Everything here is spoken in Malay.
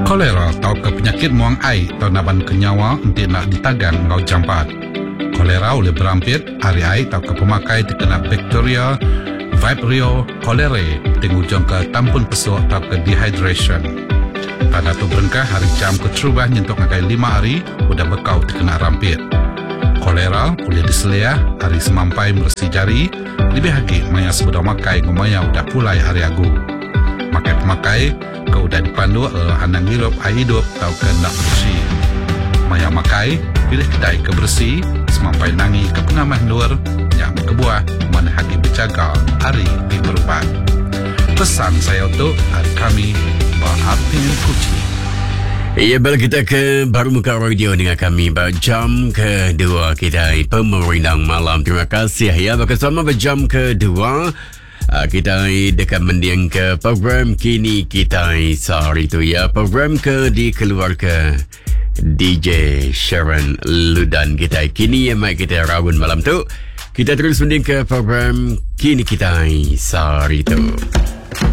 Kolera atau ke penyakit muang air atau naban kenyawa untuk nak ditagan ngau jampat. Kolera oleh berampit hari air atau ke pemakai terkena bakteria Vibrio cholerae tingujung ke tampun pesuk atau ke dehydration. Pada tu berengkah hari jam ke terubah nyentuk ngakai 5 hari udah bekau terkena rampit. Kolera boleh diselia hari semampai bersih jari lebih lagi maya sebedah makai ngomaya udah pulai hari agu. Makai pemakai ke udah dipandu handang hirup air hidup atau ke nak bersih. Maya makai pilih kedai ke bersih semampai nangi ke pengamah luar yang kebuah mana hagi berjaga hari di perubahan. Pesan saya untuk hari kami Apin Kuci. Ya, balik kita ke Baru Muka Radio dengan kami jam kedua kita Pemerintang Malam. Terima kasih ya bersama jam kedua. Kita dekat mendiang ke program Kini Kita Sehari itu ya. Program ke dikeluarkan DJ Sharon Ludan kita. Kini yang mic kita rawun malam tu. Kita terus mendiang ke program Kini Kita Sehari itu.